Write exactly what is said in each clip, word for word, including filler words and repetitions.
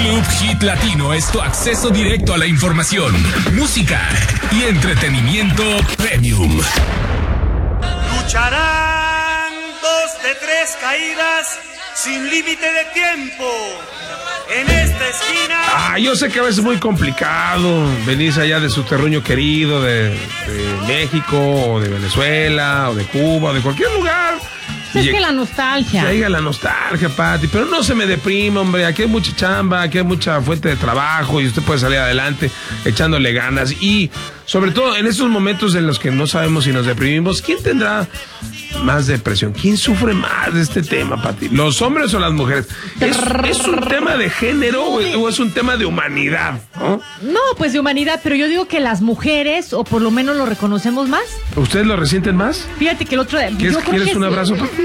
Club Hit Latino es tu acceso directo a la información, música y entretenimiento premium. Lucharán dos de tres caídas sin límite de tiempo. En esta esquina. Ah, yo sé que a veces es muy complicado. Venís allá de su terruño querido, de, de México, o de Venezuela, o de Cuba, o de cualquier lugar. Es que la nostalgia. Llega la nostalgia, Pati. Pero no se me deprime, hombre. Aquí hay mucha chamba, aquí hay mucha fuente de trabajo y usted puede salir adelante echándole ganas. Y sobre todo en estos momentos en los que no sabemos si nos deprimimos, ¿quién tendrá más depresión? ¿Quién sufre más de este tema, Pati? ¿Los hombres o las mujeres? ¿Es, es un tema de género o es, o es un tema de humanidad? ¿No? No, pues de humanidad, pero yo digo que las mujeres, o por lo menos lo reconocemos más. ¿Ustedes lo resienten más? Fíjate que el otro... ¿Quieres, ¿quieres que un sí. abrazo, Pati?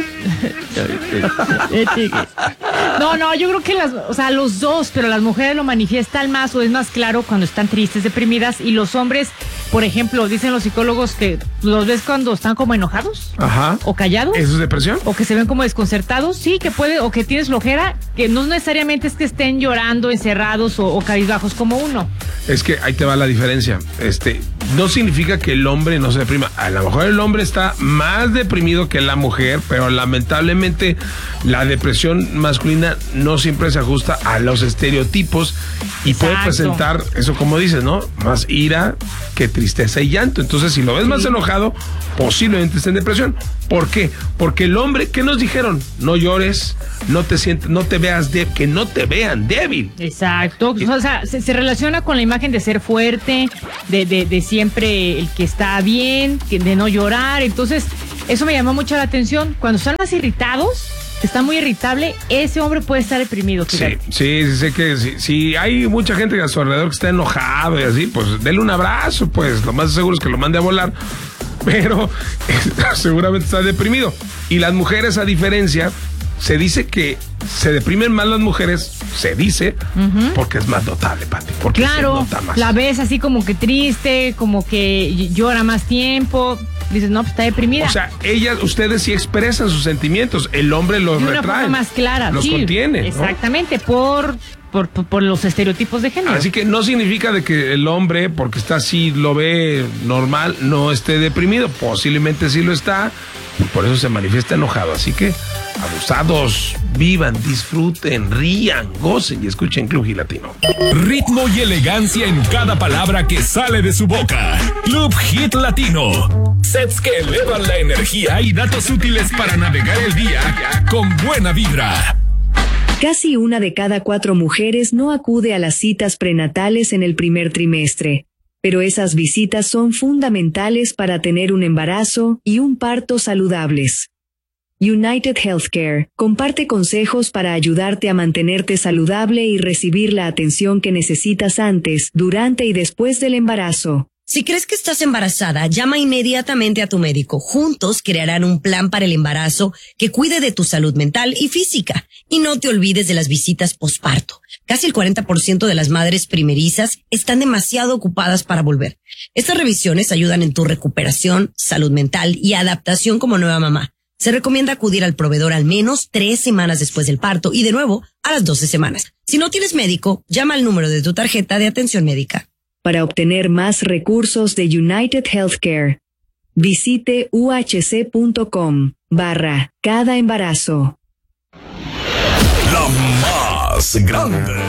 No, no, yo creo que las, o sea, los dos, pero las mujeres lo manifiestan más o es más claro cuando están tristes, deprimidas, y los hombres, por ejemplo, dicen los psicólogos que los ves cuando están como enojados. Ajá. O callados. ¿Eso es depresión? O que se ven como desconcertados, sí, que puede, o que tienes flojera, que no necesariamente es que estén llorando, encerrados o, o cabizbajos como uno. Es que ahí te va la diferencia. Este, no significa que el hombre no se deprima. A lo mejor el hombre está más deprimido que la mujer, pero lamentablemente la depresión masculina no siempre se ajusta a los estereotipos y Exacto. puede presentar, eso como dices, ¿no? Más ira que tristeza y llanto. Entonces, si lo ves más enojado, posiblemente esté en depresión. ¿Por qué? Porque el hombre, ¿qué nos dijeron? No llores, no te sientes, no te veas débil, que no te vean débil. Exacto. O sea, se, se relaciona con la imagen de ser fuerte, de, de, de siempre el que está bien, que, de no llorar. Entonces, eso me llamó mucho la atención. Cuando están más irritados, está muy irritable, ese hombre puede estar deprimido. Sí, sí, sí, sé que si sí, sí, hay mucha gente a su alrededor que está enojado y así, pues dele un abrazo, pues lo más seguro es que lo mande a volar, pero seguramente está deprimido. Y las mujeres, a diferencia, se dice que se deprimen más las mujeres, se dice, uh-huh. porque es más notable, Pati, porque claro, se nota más. La ves así como que triste, como que llora más tiempo. Dices, no, pues está deprimida. O sea, ellas, ustedes sí expresan sus sentimientos, el hombre los retrae. De una forma más clara, los sí, contiene, ¿no? Exactamente, por, por, por, por los estereotipos de género. Así que no significa de que el hombre, porque está así, lo ve normal, no esté deprimido. Posiblemente sí lo está, por eso se manifiesta enojado. Así que, abusados, vivan, disfruten, rían, gocen y escuchen Club Hit Latino. Ritmo y elegancia en cada palabra que sale de su boca. Club Hit Latino. Sets que elevan la energía y datos útiles para navegar el día con buena vibra. Casi una de cada cuatro mujeres no acude a las citas prenatales en el primer trimestre, pero esas visitas son fundamentales para tener un embarazo y un parto saludables. United Healthcare comparte consejos para ayudarte a mantenerte saludable y recibir la atención que necesitas antes, durante y después del embarazo. Si crees que estás embarazada, llama inmediatamente a tu médico. Juntos crearán un plan para el embarazo que cuide de tu salud mental y física. Y no te olvides de las visitas posparto. Casi el cuarenta por ciento de las madres primerizas están demasiado ocupadas para volver. Estas revisiones ayudan en tu recuperación, salud mental y adaptación como nueva mamá. Se recomienda acudir al proveedor al menos tres semanas después del parto y de nuevo a las doce semanas. Si no tienes médico, llama al número de tu tarjeta de atención médica. Para obtener más recursos de United Healthcare, visite uhc.com barra cada embarazo. La más grande.